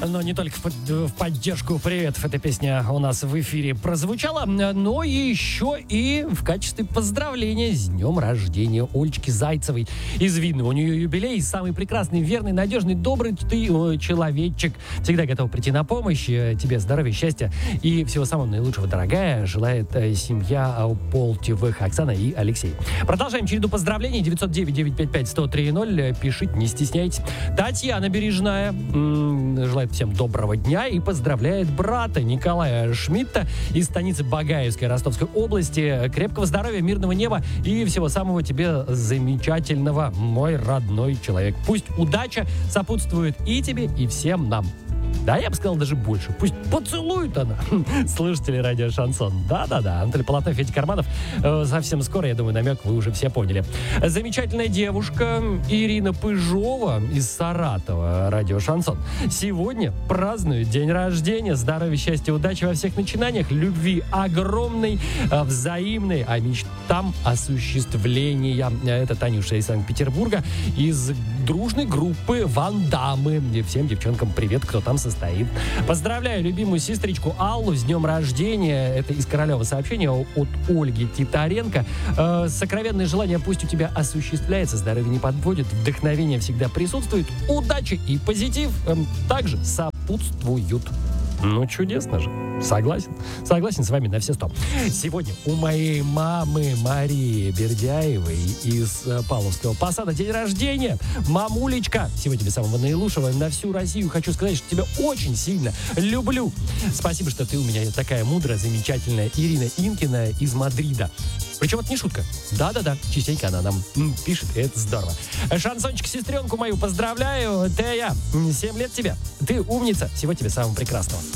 Но не только в поддержку приветов эта песня у нас в эфире прозвучала, но еще и в качестве поздравления с днем рождения Олечки Зайцевой из Видного. У нее юбилей, самый прекрасный, верный, надежный, добрый ты человечек. Всегда готов прийти на помощь. Тебе здоровья, счастья и всего самого наилучшего, дорогая. Желает семья Полтевых Оксана и Алексей. Продолжаем череду поздравлений. 909-955-1030. Пишите, не стесняйтесь. Татьяна Бережная желает всем доброго дня и поздравляет брата Николая Шмидта из станицы Багаевской Ростовской области. Крепкого здоровья, мирного неба и всего самого тебе замечательного, мой родной человек. Пусть удача сопутствует и тебе, и всем нам. Да, я бы сказал даже больше. Пусть поцелует она. Слушатели радио Шансон. Да-да-да. Анатолий Полотнов, Федя Карманов. Совсем скоро, я думаю, намек вы уже все поняли. Замечательная девушка Ирина Пыжова из Саратова. Радио Шансон. Сегодня празднует день рождения. Здоровья, счастья, удачи во всех начинаниях. Любви огромной, взаимной, а мечтам осуществления. Это Танюша из Санкт-Петербурга. Из дружной группы Ван Даммы. И всем девчонкам привет, кто там состоит. Поздравляю любимую сестричку Аллу с днем рождения. Это из Королева сообщение от Ольги Титаренко. Сокровенное желание пусть у тебя осуществляется, здоровье не подводит, вдохновение всегда присутствует, удача и позитив также сопутствуют. Ну, чудесно же. Согласен. Согласен с вами на все 100. Сегодня у моей мамы Марии Бердяевой из Павловского Посада день рождения. Мамулечка, всего тебе самого наилучшего. На всю Россию хочу сказать, что тебя очень сильно люблю. Спасибо, что ты у меня такая мудрая, замечательная Ирина Инкина из Мадрида. Причем это не шутка. Да-да-да, частенько она нам пишет, и это здорово. Шансончик, сестренку мою поздравляю. Тея, 7 лет тебе. Ты умница. Всего тебе самого прекрасного.